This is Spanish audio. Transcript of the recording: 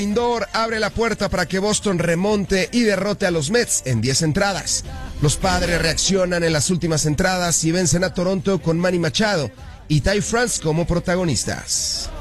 Lindor abre la puerta para que Boston remonte y derrote a los Mets en 10 entradas. Los Padres reaccionan en las últimas entradas y vencen a Toronto con Manny Machado y Ty France como protagonistas.